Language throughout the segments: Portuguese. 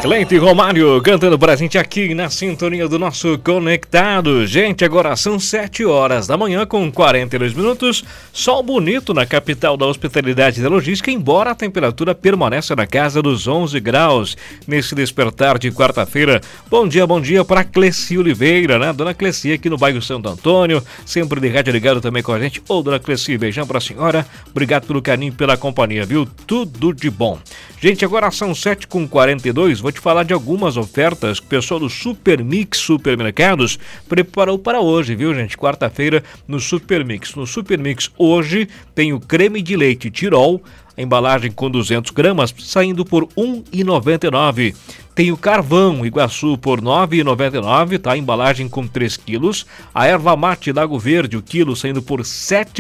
Cleito e Romário cantando pra gente aqui na sintonia do nosso Conectado. Gente, agora são 7 horas da manhã com 42 minutos. Sol bonito na capital da hospitalidade e da logística, embora a temperatura permaneça na casa dos 11 graus nesse despertar de quarta-feira. Bom dia para Cleci Oliveira, né? Dona Cleci aqui no bairro Santo Antônio, sempre de rádio ligado também com a gente. Ô, Dona Cleci, beijão pra senhora. Obrigado pelo carinho e pela companhia, viu? Tudo de bom. Gente, agora são 7h42, vou te falar de algumas ofertas que o pessoal do Super Mix Supermercados preparou para hoje, viu, gente? Quarta-feira no Super Mix. No Super Mix hoje tem o creme de leite Tirol, a embalagem com 200 gramas, saindo por R$ 1,99. Tem o carvão Iguaçu por R$ 9,99, tá? Embalagem com 3 quilos. A erva mate Lago Verde, o quilo saindo por R$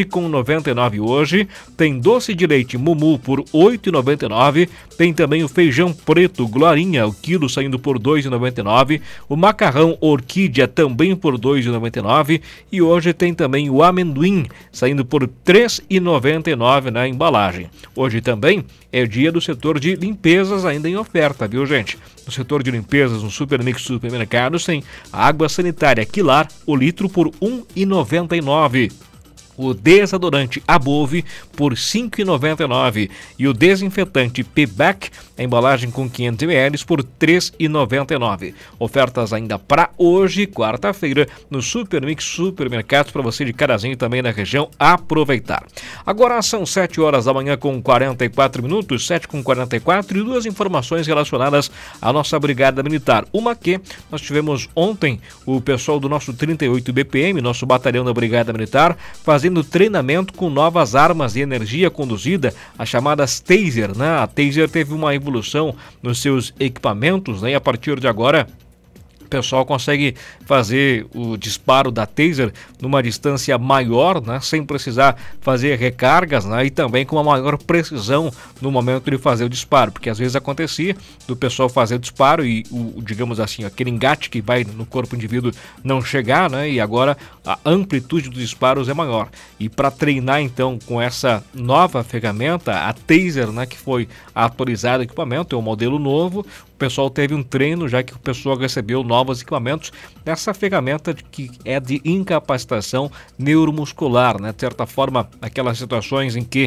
7,99 hoje. Tem doce de leite Mumu por R$ 8,99. Tem também o feijão preto Glorinha, o quilo saindo por R$ 2,99. O macarrão Orquídea também por R$ 2,99. E hoje tem também o amendoim, saindo por R$ 3,99 na embalagem. Hoje também é dia do setor de limpezas ainda em oferta, viu, gente? No setor de limpezas, no Super Mix Supermercados, tem a água sanitária Quilar, o litro por R$ 1,99. O desodorante Above por R$ 5,99 e o desinfetante P-Back, a embalagem com 500 ml por R$ 3,99. Ofertas ainda para hoje, quarta-feira, no Super Mix Supermercados, para você de Carazinho e também na região aproveitar. Agora são 7 horas da manhã com 44 minutos, 7h44, e duas informações relacionadas à nossa Brigada Militar. Uma que nós tivemos ontem o pessoal do nosso 38 BPM, nosso batalhão da Brigada Militar, fazendo treinamento com novas armas de energia conduzida, as chamadas Taser, né? A Taser teve uma evolução nos seus equipamentos, né? E a partir de agora o pessoal consegue fazer o disparo da Taser numa distância maior, né, sem precisar fazer recargas, né, e também com uma maior precisão no momento de fazer o disparo, porque às vezes acontecia do pessoal fazer o disparo e digamos assim, aquele engate que vai no corpo do indivíduo não chegar, né, e agora a amplitude dos disparos é maior. E para treinar então com essa nova ferramenta, a Taser, né, que foi atualizado o equipamento, é um modelo novo, o pessoal teve um treino, já que o pessoal recebeu novos equipamentos nessa ferramenta que é de incapacitação neuromuscular, né? De certa forma, aquelas situações em que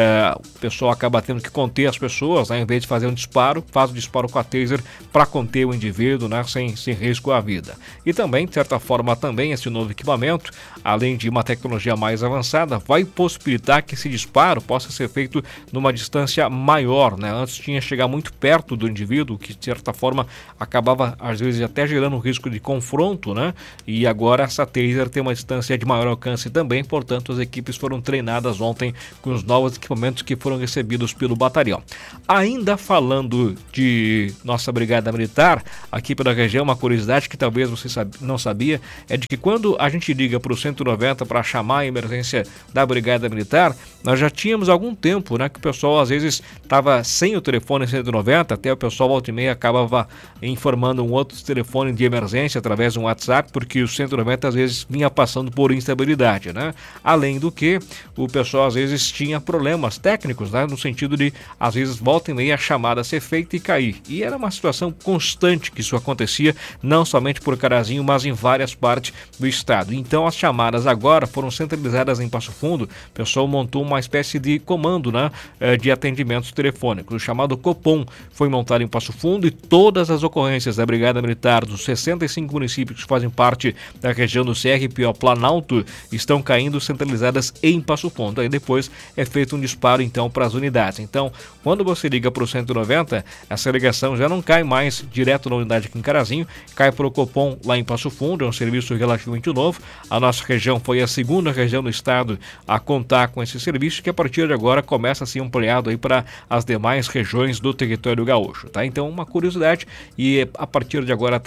o pessoal acaba tendo que conter as pessoas, né? Em vez de fazer um disparo, faz o disparo com a Taser para conter o indivíduo, né? Sem risco à vida. E também, de certa forma, também esse novo equipamento, além de uma tecnologia mais avançada, vai possibilitar que esse disparo possa ser feito numa distância maior, né? Antes tinha que chegar muito perto do indivíduo, que de certa forma acabava às vezes até gerando um risco de confronto, né? E agora essa Taser tem uma distância de maior alcance também, portanto as equipes foram treinadas ontem com os novos equipamentos que foram recebidos pelo batalhão. Ainda falando de nossa Brigada Militar, aqui pela região, uma curiosidade que talvez você não sabia, é de que quando a gente liga para o 190 para chamar a emergência da Brigada Militar, nós já tínhamos algum tempo, né, que o pessoal às vezes estava sem o telefone 190, até o pessoal volta e meia acabava informando um outro telefone de emergência através de um WhatsApp, porque o 190 às vezes vinha passando por instabilidade, né? Além do que o pessoal às vezes tinha problemas técnicos, né? No sentido de às vezes volta e meia a chamada ser feita e cair. E era uma situação constante que isso acontecia, não somente por Carazinho, mas em várias partes do estado. Então as chamadas agora foram centralizadas em Passo Fundo. O pessoal montou uma espécie de comando, né, de atendimentos telefônicos. O chamado Copom foi montado em Passo Fundo e todas as ocorrências da Brigada Militar dos 65 municípios que fazem parte da região do CRPO Planalto estão caindo centralizadas em Passo Fundo. Aí depois é feito um disparo então para as unidades. Então, quando você liga para o 190, essa ligação já não cai mais direto na unidade aqui em Carazinho, cai para o Copom lá em Passo Fundo, é um serviço relativamente novo. A nossa região foi a segunda região do estado a contar com esse serviço, que a partir de agora começa a ser ampliado aí para as demais regiões do território gaúcho, tá? Então, uma curiosidade, e a partir de agora também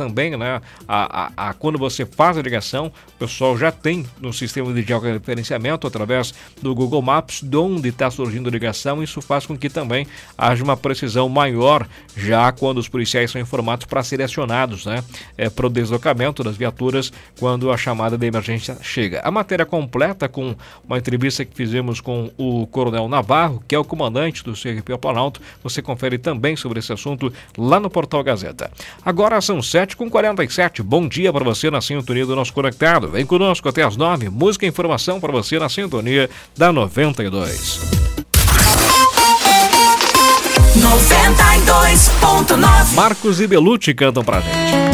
também, né, quando você faz a ligação, o pessoal já tem no sistema de georreferenciamento através do Google Maps de onde está surgindo a ligação. Isso faz com que também haja uma precisão maior já quando os policiais são informados para serem acionados, né, para o deslocamento das viaturas quando a chamada de emergência chega. A matéria completa com uma entrevista que fizemos com o Coronel Navarro, que é o comandante do CRP Planalto, você confere também sobre esse assunto lá no Portal Gazeta. Agora são 7h47. Bom dia para você na sintonia do nosso Conectado. Vem conosco até as 9. Música e informação para você na sintonia da 92. 92.9. Marcos e Belucci cantam pra gente.